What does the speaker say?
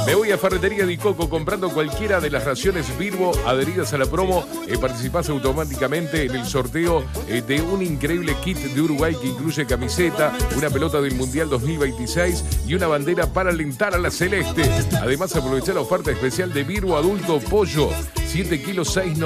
Me voy a Ferretería Di Coco comprando cualquiera de las raciones Birbo adheridas a la promo. Participás automáticamente en el sorteo de un increíble kit de Uruguay que incluye camiseta, una pelota del Mundial 2026 y una bandera para alentar a la celeste. Además, aprovechá la oferta especial de Birbo Adulto Pollo, 7 kilos 6,90.